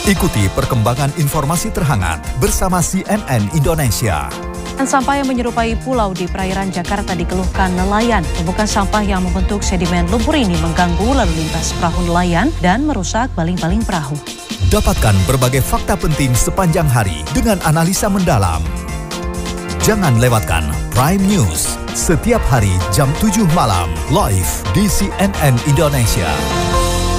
Ikuti perkembangan informasi terhangat bersama CNN Indonesia. Sampah yang menyerupai pulau di perairan Jakarta dikeluhkan nelayan. Tumpukan sampah yang membentuk sedimen lumpur ini mengganggu lalu lintas perahu nelayan dan merusak baling-baling perahu. Dapatkan berbagai fakta penting sepanjang hari dengan analisa mendalam. Jangan lewatkan Prime News setiap hari jam 7 malam live di CNN Indonesia.